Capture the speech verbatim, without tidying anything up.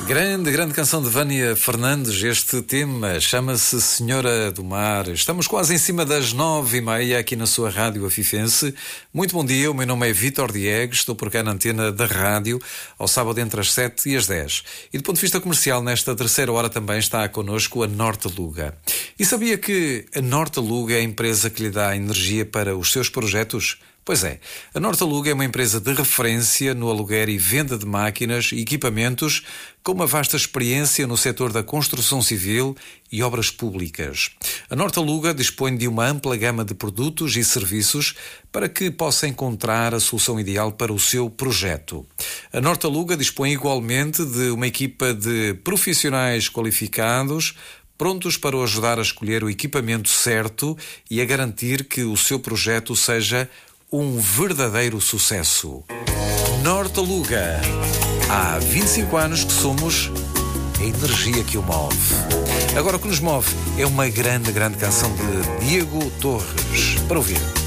Grande, grande canção de Vânia Fernandes. Este tema chama-se Senhora do Mar. Estamos quase em cima das nove e meia aqui na sua rádio afifense. Muito bom dia, o meu nome é Vítor Diegues, estou por cá na antena da rádio, ao sábado entre as sete e as dez. E do ponto de vista comercial, nesta terceira hora também está connosco a Norte-Luga. E sabia que a Norte-Luga é a empresa que lhe dá energia para os seus projetos? Pois é, a Norte-Luga é uma empresa de referência no aluguer e venda de máquinas e equipamentos com uma vasta experiência no setor da construção civil e obras públicas. A Norte-Luga dispõe de uma ampla gama de produtos e serviços para que possa encontrar a solução ideal para o seu projeto. A Norte-Luga dispõe igualmente de uma equipa de profissionais qualificados prontos para o ajudar a escolher o equipamento certo e a garantir que o seu projeto seja um verdadeiro sucesso. Norte-Luga. Há vinte e cinco anos que somos a energia que o move. Agora o que nos move é uma grande, grande canção de Diego Torres. Para ouvir.